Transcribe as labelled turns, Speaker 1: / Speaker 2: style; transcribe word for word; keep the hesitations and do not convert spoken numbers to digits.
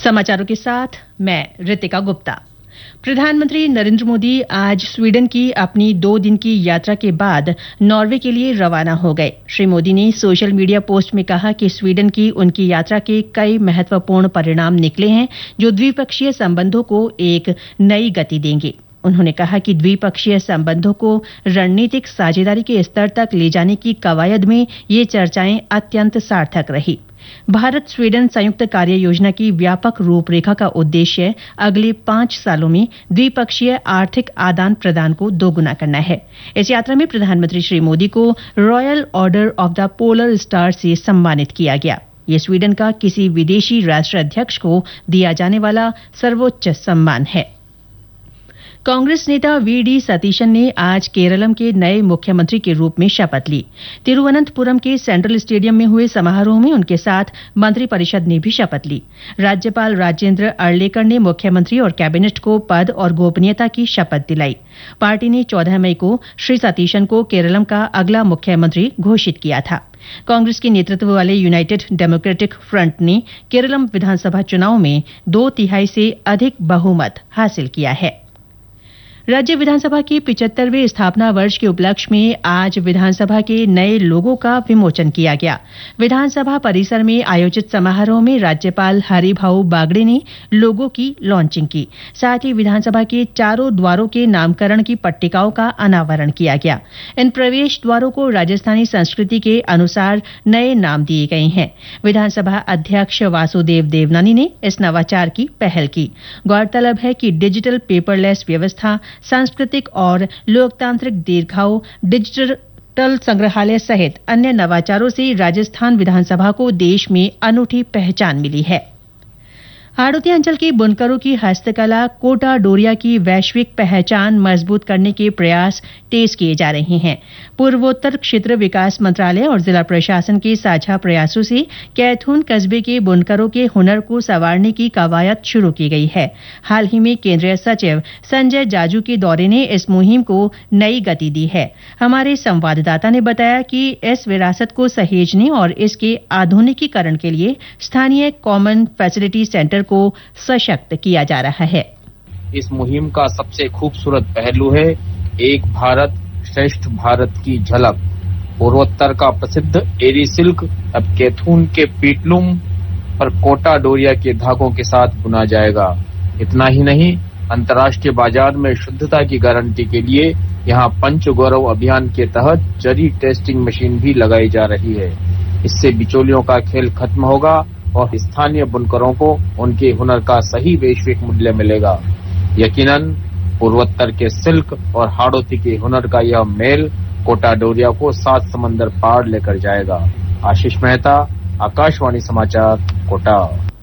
Speaker 1: समाचारों के साथ मैं रितिका गुप्ता। प्रधानमंत्री नरेंद्र मोदी आज स्वीडन की अपनी दो दिन की यात्रा के बाद नॉर्वे के लिए रवाना हो गए। श्री मोदी ने सोशल मीडिया पोस्ट में कहा कि स्वीडन की उनकी यात्रा के कई महत्वपूर्ण परिणाम निकले हैं जो द्विपक्षीय संबंधों को एक नई गति देंगे। उन्होंने कहा कि द्विपक्षीय संबंधों को रणनीतिक साझेदारी के स्तर तक ले जाने की कवायद में ये चर्चाएं अत्यंत सार्थक रही। भारत स्वीडन संयुक्त कार्य योजना की व्यापक रूपरेखा का उद्देश्य अगले पांच सालों में द्विपक्षीय आर्थिक आदान प्रदान को दोगुना करना है। इस यात्रा में प्रधानमंत्री श्री मोदी को royal order of the polar star से सम्मानित किया गया। ये स्वीडन का किसी विदेशी राष्ट्राध्यक्ष को दिया जाने वाला सर्वोच्च सम्मान है। कांग्रेस नेता वी डी सतीशन ने आज केरलम के नए मुख्यमंत्री के रूप में शपथ ली। तिरुवनंतपुरम के सेंट्रल स्टेडियम में हुए समारोह में उनके साथ मंत्रिपरिषद ने भी शपथ ली। राज्यपाल राजेंद्र अर्लेकर ने मुख्यमंत्री और कैबिनेट को पद और गोपनीयता की शपथ दिलाई। पार्टी ने चौदह मई को श्री सतीशन को केरलम का अगला मुख्यमंत्री घोषित किया था। कांग्रेस के नेतृत्व वाले यूनाइटेड डेमोक्रेटिक फ्रंट ने केरलम विधानसभा चुनाव में दो तिहाई से अधिक बहुमत हासिल किया है। राज्य विधानसभा के पिचहत्तरवें स्थापना वर्ष के उपलक्ष्य में आज विधानसभा के नए लोगो का विमोचन किया गया। विधानसभा परिसर में आयोजित समारोह में राज्यपाल हरिभाऊ बागड़े ने लोगो की लॉन्चिंग की। साथ ही विधानसभा के चारों द्वारों के नामकरण की पट्टिकाओं का अनावरण किया गया। इन प्रवेश द्वारों को राजस्थानी संस्कृति के अनुसार नए नाम दिए गए हैं। विधानसभा अध्यक्ष वासुदेव देवनानी ने इस नवाचार की पहल की। गौरतलब है कि डिजिटल पेपरलेस व्यवस्था, सांस्कृतिक और लोकतांत्रिक दीर्घाओं, डिजिटल संग्रहालय सहित अन्य नवाचारों से राजस्थान विधानसभा को देश में अनूठी पहचान मिली है। हाड़ौती अंचल के बुनकरों की हस्तकला कोटा डोरिया की वैश्विक पहचान मजबूत करने के प्रयास तेज किए जा रहे हैं। पूर्वोत्तर क्षेत्र विकास मंत्रालय और जिला प्रशासन के साझा प्रयासों से कैथून कस्बे के बुनकरों के हुनर को संवारने की कवायद शुरू की गई है। हाल ही में केंद्रीय सचिव संजय जाजू के दौरे ने इस मुहिम को नई गति दी है। हमारे संवाददाता ने बताया कि इस विरासत को सहेजने और इसके आधुनिकीकरण के लिए स्थानीय कॉमन फैसिलिटी सेंटर को सशक्त किया जा रहा है।
Speaker 2: इस मुहिम का सबसे खूबसूरत पहलू है एक भारत श्रेष्ठ भारत की झलक। पूर्वोत्तर का प्रसिद्ध एरी सिल्क अब कैथून के पीटलुम पर कोटा डोरिया के धागों के साथ बुना जाएगा। इतना ही नहीं, अंतर्राष्ट्रीय बाजार में शुद्धता की गारंटी के लिए यहाँ पंच गौरव अभियान के तहत जरी टेस्टिंग मशीन भी लगाई जा रही है। इससे बिचौलियों का खेल खत्म होगा और स्थानीय बुनकरों को उनके हुनर का सही वैश्विक मूल्य मिलेगा। यकीनन पूर्वोत्तर के सिल्क और हाड़ौती के हुनर का यह मेल कोटा डोरिया को सात समंदर पार लेकर जाएगा। आशीष मेहता, आकाशवाणी समाचार, कोटा।